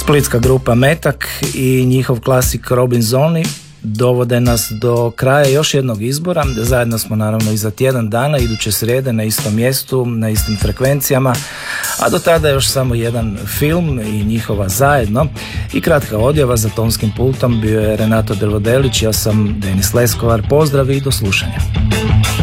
Splitska grupa Metak i njihov klasik Robinzoni dovode nas do kraja još jednog izbora. Zajedno smo naravno i za tjedan dana, iduće srijede na istom mjestu, na istim frekvencijama, a do tada još samo jedan film i njihova zajedno i kratka odjava. Za tonskim pultom bio je Renato Drvodelić, ja sam Denis Leskovar. Pozdrav i do slušanja.